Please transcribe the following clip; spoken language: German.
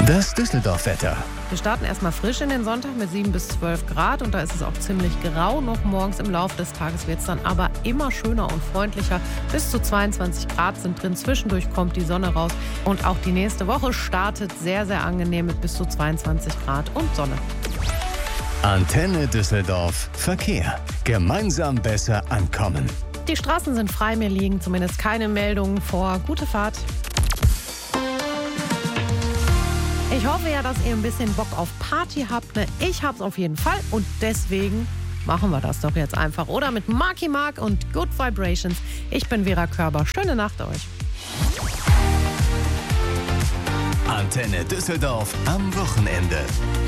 Das Düsseldorf-Wetter. Wir starten erstmal frisch in den Sonntag mit 7 bis 12 Grad und da ist es auch ziemlich grau noch morgens. Im Laufe des Tages wird es dann aber immer schöner und freundlicher. Bis zu 22 Grad sind drin, zwischendurch kommt die Sonne raus. Und auch die nächste Woche startet sehr, sehr angenehm mit bis zu 22 Grad und Sonne. Antenne Düsseldorf Verkehr. Gemeinsam besser ankommen. Die Straßen sind frei, mir liegen zumindest keine Meldungen vor. Gute Fahrt. Ich hoffe ja, dass ihr ein bisschen Bock auf Party habt. Ne? Ich hab's auf jeden Fall und deswegen machen wir das doch jetzt einfach. Oder mit Marky Mark und Good Vibrations. Ich bin Vera Körber. Schöne Nacht euch. Antenne Düsseldorf am Wochenende.